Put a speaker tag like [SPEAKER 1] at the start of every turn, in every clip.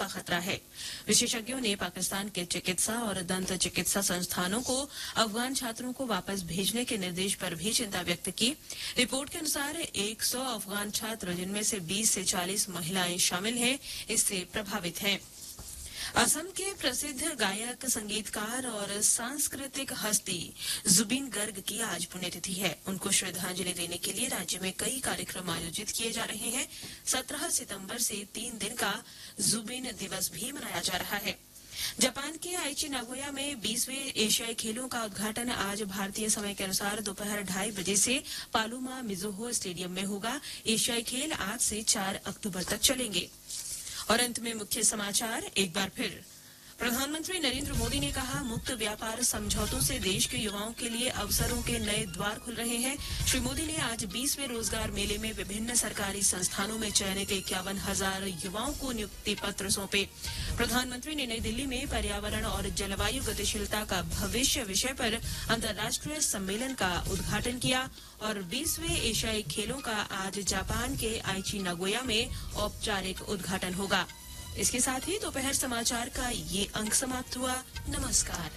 [SPEAKER 1] का खतरा है। विशेषज्ञों ने पाकिस्तान के चिकित्सा और दंत चिकित्सा संस्थानों को अफगान छात्रों को वापस भेजने के निर्देश पर भी चिंता व्यक्त की। रिपोर्ट के अनुसार 100 अफगान छात्र, जिनमें से 20 से 40 महिलाएं शामिल हैं, इससे प्रभावित हैं। असम के प्रसिद्ध गायक, संगीतकार और सांस्कृतिक हस्ती जुबिन गर्ग की आज पुण्यतिथि है। उनको श्रद्धांजलि देने के लिए राज्य में कई कार्यक्रम आयोजित किए जा रहे हैं। 17 सितंबर से 3 दिन का जुबिन दिवस भी मनाया जा रहा है। जापान के आइची नागोया में 20वें एशियाई खेलों का उद्घाटन आज भारतीय समय के अनुसार दोपहर 2:30 बजे से पालुमा मिजुहो स्टेडियम में होगा। एशियाई खेल आज से 4 अक्टूबर तक चलेंगे। और अंत में मुख्य समाचार एक बार फिर। प्रधानमंत्री नरेंद्र मोदी ने कहा, मुक्त व्यापार समझौतों से देश के युवाओं के लिए अवसरों के नए द्वार खुल रहे हैं। श्री मोदी ने आज 20वें रोजगार मेले में विभिन्न सरकारी संस्थानों में चयनित 51,000 युवाओं को नियुक्ति पत्र सौंपे। प्रधानमंत्री ने नई दिल्ली में पर्यावरण और जलवायु गतिशीलता का भविष्य विषय पर अंतर्राष्ट्रीय सम्मेलन का उद्घाटन किया। और 20वें एशियाई खेलों का आज जापान के आइची नागोया में औपचारिक उद्घाटन होगा। इसके साथ ही दोपहर समाचार का ये अंक समाप्त हुआ। नमस्कार।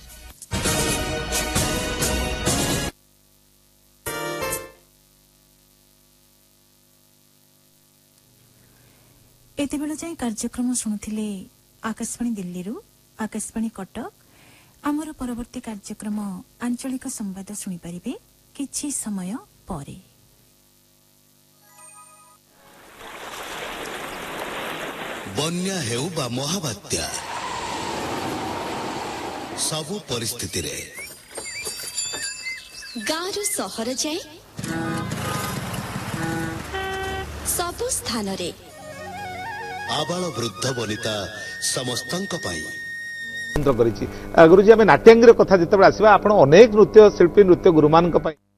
[SPEAKER 2] एते बेला जाए कार्यक्रम शुणुथिले आकाशवाणी दिल्ली रु आकाशवाणी कटक। आमर परवर्ती कार्यक्रम आंचलिक संवाद शुणी परिबे किछि समय परे।
[SPEAKER 3] बन्या हेउ बा महाबात्या सबु परिस्थिति रे
[SPEAKER 4] गाँव सहर जाए सबु स्थान रे
[SPEAKER 3] आबाल वृद्ध वनिता समस्तंक पाई
[SPEAKER 5] गुरुजी आम नाट्यांगी कथा जिते आसवा आप अनेक नृत्य शिल्पी नृत्य गुरु मान